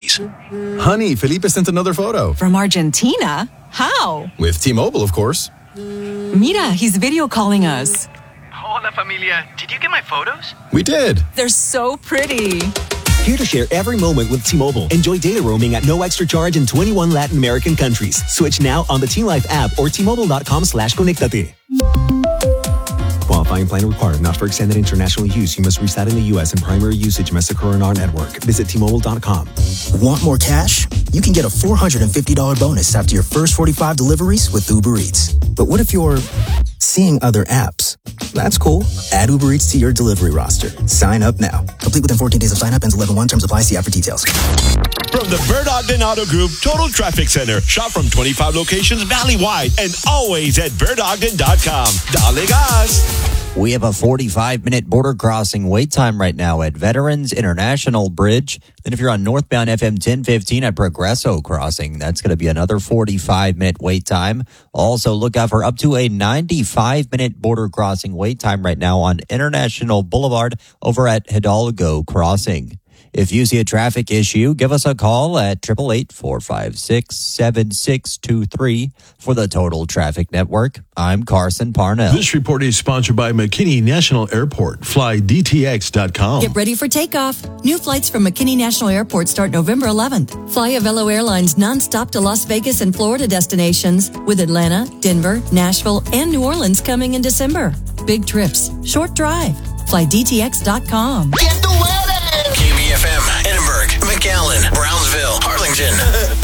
please. Honey, Felipe sent another photo. From Argentina? How? With T-Mobile, of course. Mira, he's video calling us. Hola, familia. Did you get my photos? We did. They're so pretty. Here to share every moment with T-Mobile. Enjoy data roaming at no extra charge in 21 Latin American countries. Switch now on the T-Life app or T-Mobile.com/conectate. Qualifying plan required. Not for extended international use. You must reside in the U.S. and primary usage must occur in our network. Visit T-Mobile.com. Want more cash? You can get a $450 bonus after your first 45 deliveries with Uber Eats. But what if you're seeing other apps? That's cool. Add Uber Eats to your delivery roster. Sign up now. Complete within 14 days of sign up. Ends 11/1. Terms apply. See app for details. From the Bert Ogden Auto Group Total Traffic Center. Shop from 25 locations valley-wide and always at bertogden.com. Dale gas. We have a 45-minute border crossing wait time right now at Veterans International Bridge. Then if you're on northbound FM 1015 at Progresso Crossing, that's going to be another 45-minute wait time. Also, look out for up to a 95-minute border crossing wait time right now on International Boulevard over at Hidalgo Crossing. If you see a traffic issue, give us a call at 888-456-7623 for the Total Traffic Network. I'm Carson Parnell. This report is sponsored by McKinney National Airport. FlyDTX.com. Get ready for takeoff. New flights from McKinney National Airport start November 11th. Fly Avelo Airlines nonstop to Las Vegas and Florida destinations with Atlanta, Denver, Nashville, and New Orleans coming in December. Big trips, short drive. FlyDTX.com. Get the weather! KBFM, Edinburgh, McAllen, Brownsville, Harlingen.